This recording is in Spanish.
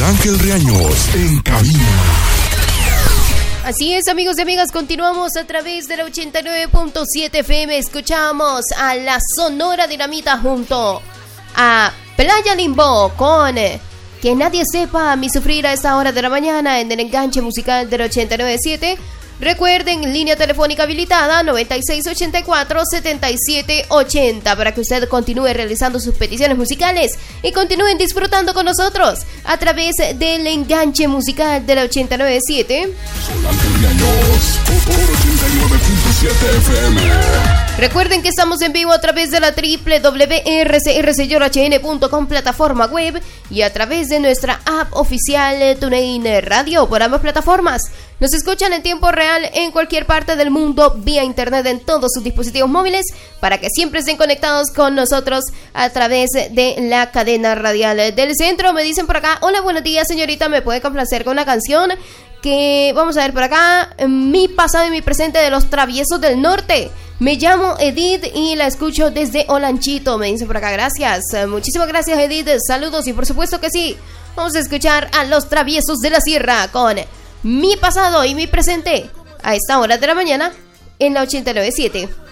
Miguel Ángel Reaños en cabina. Así es, amigos y amigas, continuamos a través de la 89.7 FM. Escuchamos a la Sonora Dinamita junto a Playa Limbo con Que Nadie Sepa Mi Sufrir a esta hora de la mañana en el enganche musical del 89.7. Recuerden, línea telefónica habilitada 9684-7780 para que usted continúe realizando sus peticiones musicales y continúen disfrutando con nosotros a través del enganche musical de la 89.7. Recuerden que estamos en vivo a través de la www.rcrcyorhn.com plataforma web y a través de nuestra app oficial TuneIn Radio por ambas plataformas. Nos escuchan en tiempo real en cualquier parte del mundo vía internet en todos sus dispositivos móviles para que siempre estén conectados con nosotros a través de la cadena radial del centro. Me dicen por acá, hola, buenos días señorita, ¿me puede complacer con una canción? Que vamos a ver por acá, Mi Pasado y Mi Presente de Los Traviesos del Norte. Me llamo Edith y la escucho desde Olanchito, me dicen por acá, gracias. Muchísimas gracias Edith, saludos y por supuesto que sí, vamos a escuchar a Los Traviesos de la Sierra con Mi Pasado y Mi Presente a esta hora de la mañana en la 89.7.